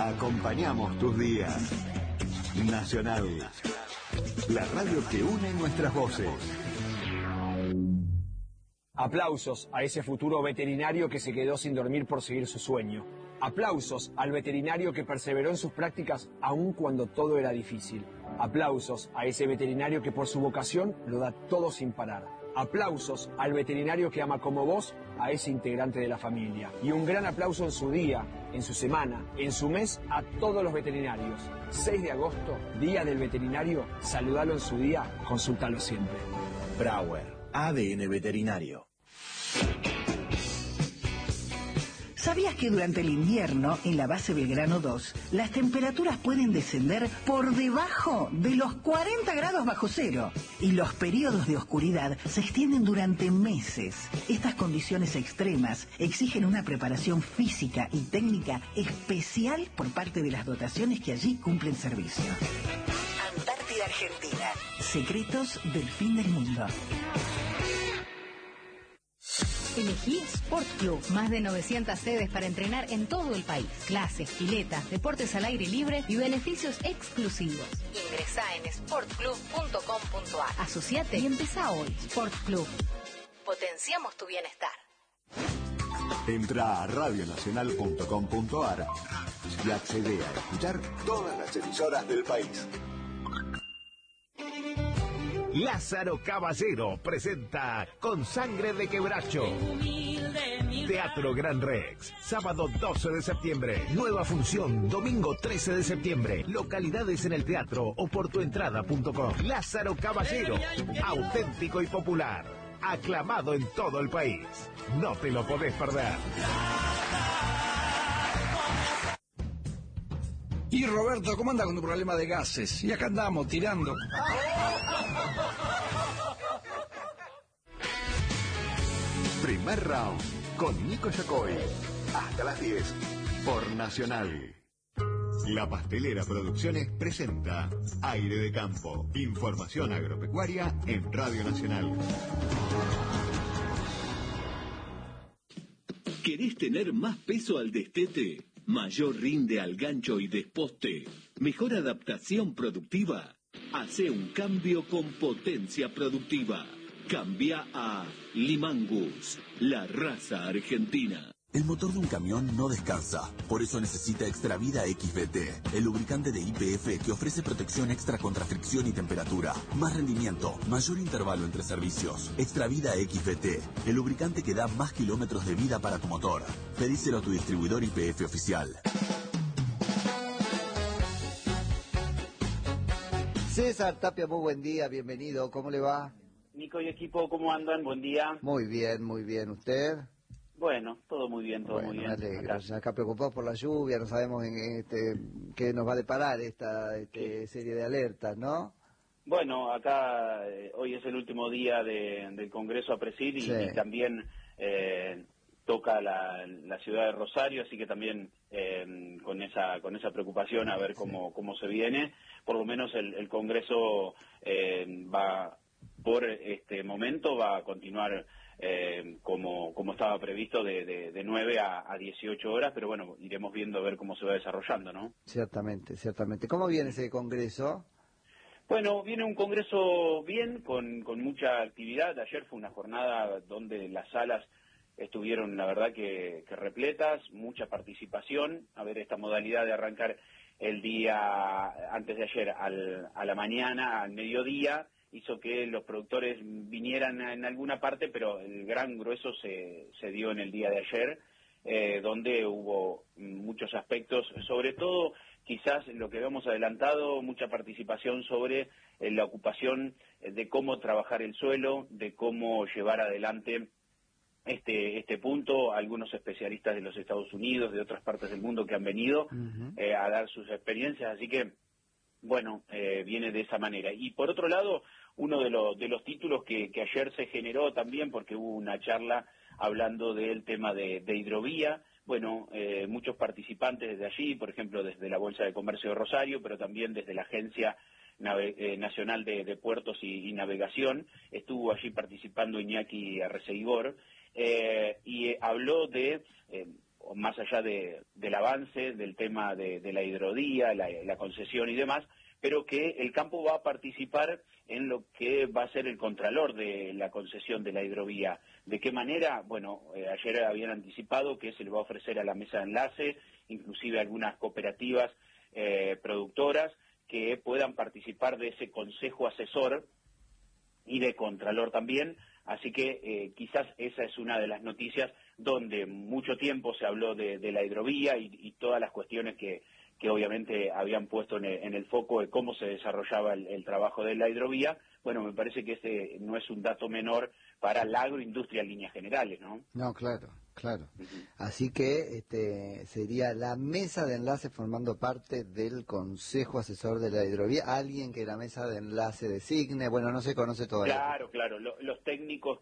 Acompañamos tus días. Nacional, la radio que une nuestras voces. Aplausos a ese futuro veterinario que se quedó sin dormir por seguir su sueño. Aplausos al veterinario que perseveró en sus prácticas aun cuando todo era difícil. Aplausos a ese veterinario que por su vocación lo da todo sin parar. Aplausos al veterinario que ama como vos a ese integrante de la familia. Y un gran aplauso en su día, en su semana, en su mes a todos los veterinarios. 6 de agosto, Día del Veterinario. Saludalo en su día, consúltalo siempre. Brauer, ADN Veterinario. ¿Sabías que durante el invierno, en la base Belgrano 2, las temperaturas pueden descender por debajo de los 40 grados bajo cero? Y los periodos de oscuridad se extienden durante meses. Estas condiciones extremas exigen una preparación física y técnica especial por parte de las dotaciones que allí cumplen servicio. Antártida Argentina. Secretos del fin del mundo. Elegí Sport Club, más de 900 sedes para entrenar en todo el país. Clases, piletas, deportes al aire libre y beneficios exclusivos. Ingresá en sportclub.com.ar. Asociate y empezá hoy. Sport Club. Potenciamos tu bienestar. Entra a radionacional.com.ar y accede a escuchar todas las emisoras del país. Lázaro Caballero presenta Con Sangre de Quebracho. Teatro Gran Rex, sábado 12 de septiembre. Nueva función, domingo 13 de septiembre. Localidades en el teatro o por tuentrada.com. Lázaro Caballero, auténtico y popular. Aclamado en todo el país. No te lo podés perder. Y Roberto, ¿cómo anda con tu problema de gases? Y acá andamos tirando. Primer round con Nico Yacoy. Hasta las 10 por Nacional. La Pastelera Producciones presenta Aire de Campo. Información agropecuaria en Radio Nacional. ¿Querés tener más peso al destete? ¿Mayor rinde al gancho y desposte? ¿Mejor adaptación productiva? Hace un cambio con potencia productiva. Cambia a Limangus, la raza argentina. El motor de un camión no descansa, por eso necesita Extravida XVT, el lubricante de YPF que ofrece protección extra contra fricción y temperatura, más rendimiento, mayor intervalo entre servicios. Extravida XVT, el lubricante que da más kilómetros de vida para tu motor. Pedíselo a tu distribuidor YPF oficial. César Tapia, muy buen día, bienvenido, ¿cómo le va? Nico y equipo, ¿cómo andan? Buen día. Muy bien, ¿usted? Bueno, todo muy bien, todo muy bien. Me alegro. Acá preocupados por la lluvia, no sabemos qué nos va a deparar esta serie de alertas, ¿no? Bueno, acá hoy es el último día del Congreso a presidir Sí. y también toca la ciudad de Rosario, así que también con esa preocupación a ver cómo se viene. Por lo menos el Congreso va, por este momento, va a continuar como estaba previsto de 9 a 18 horas, pero bueno, iremos viendo a ver cómo se va desarrollando, ¿no? Ciertamente. ¿Cómo viene ese congreso? Bueno, viene un congreso bien, con mucha actividad. Ayer fue una jornada donde las salas estuvieron, la verdad, que repletas, mucha participación. A ver, esta modalidad de arrancar el día antes de ayer a la mañana, al mediodía, hizo que los productores vinieran en alguna parte, pero el gran grueso se dio en el día de ayer, donde hubo muchos aspectos, sobre todo quizás lo que habíamos adelantado, mucha participación sobre la ocupación de cómo trabajar el suelo, de cómo llevar adelante este punto. Algunos especialistas de los Estados Unidos, de otras partes del mundo que han venido a dar sus experiencias, así que bueno, viene de esa manera. Y por otro lado, uno de los títulos que ayer se generó también, porque hubo una charla hablando del tema de hidrovía. Bueno, muchos participantes desde allí, por ejemplo, desde la Bolsa de Comercio de Rosario, pero también desde la Agencia Nacional de Puertos y Navegación. Estuvo allí participando Iñaki Arreceiguor, y habló de más allá del avance del tema de la hidrovía, la concesión y demás, pero que el campo va a participar en lo que va a ser el contralor de la concesión de la hidrovía. ¿De qué manera? Bueno, ayer habían anticipado que se le va a ofrecer a la mesa de enlace, inclusive algunas cooperativas productoras, que puedan participar de ese consejo asesor y de contralor también. Así que quizás esa es una de las noticias donde mucho tiempo se habló de la hidrovía y todas las cuestiones que obviamente habían puesto en el foco de cómo se desarrollaba el trabajo de la hidrovía. Bueno, me parece que este no es un dato menor para la agroindustria en líneas generales, ¿no? No, claro. Así que sería la mesa de enlace formando parte del Consejo Asesor de la Hidrovía, alguien que la mesa de enlace designe, bueno, no se conoce todavía. Claro, los técnicos,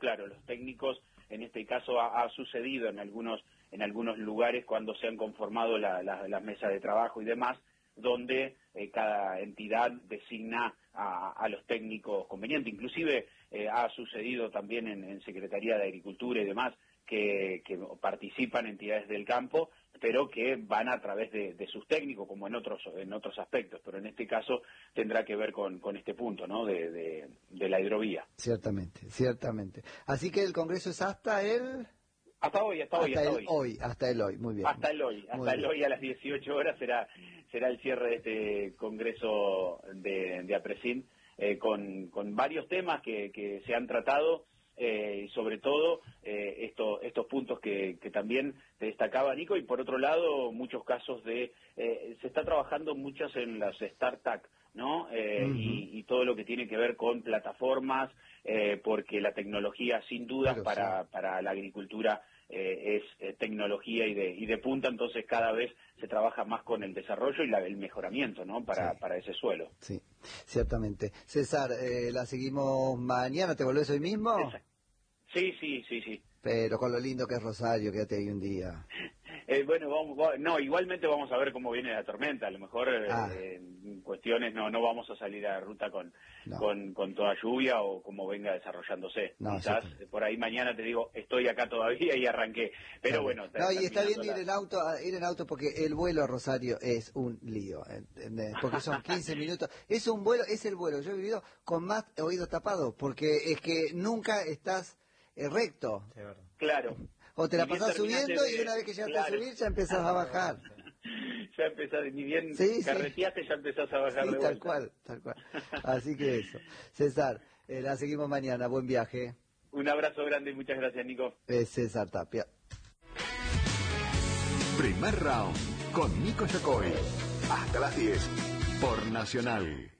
en este caso ha sucedido en algunos lugares cuando se han conformado las mesas de trabajo y demás, donde cada entidad designa a los técnicos convenientes. Inclusive ha sucedido también en Secretaría de Agricultura y demás, que participan entidades del campo, pero que van a través de sus técnicos, como en otros aspectos, pero en este caso tendrá que ver con este punto, ¿no?, de la hidrovía. Ciertamente. Así que el Congreso es hasta el... Hasta hoy, muy bien. Hasta el hoy a las 18 horas será el cierre de este Congreso de APRESIN, con varios temas que se han tratado, y sobre todo estos puntos que también destacaba Nico, y por otro lado muchos casos se está trabajando muchas en las startups, ¿no? Y todo lo que tiene que ver con plataformas, porque la tecnología sin duda para la agricultura es tecnología y de punta, entonces cada vez se trabaja más con el desarrollo y el mejoramiento, ¿no?, para ese suelo. Sí, ciertamente. César, la seguimos mañana, ¿te volvés hoy mismo? Sí. Pero con lo lindo que es Rosario, quédate ahí un día. Igualmente vamos a ver cómo viene la tormenta. A lo mejor en cuestiones no vamos a salir a ruta con toda lluvia o como venga desarrollándose. Quizás por ahí mañana te digo, estoy acá todavía y arranqué. Pero bueno. Y está bien ir en auto porque el vuelo a Rosario es un lío, ¿entendés? Porque son 15 minutos. Es el vuelo. Yo he vivido con más oído tapado porque es que nunca estás recto. Sí, verdad. Claro. O te la pasás subiendo y una vez que llegaste a subir ya empezás a bajar. Ya empezás, ni bien carreteaste, ya empezás a bajar de vuelta. Tal cual. Así que eso. César, la seguimos mañana. Buen viaje. Un abrazo grande y muchas gracias, Nico. César Tapia. Primer round con Nico Yacoy. Hasta las 10 por Nacional.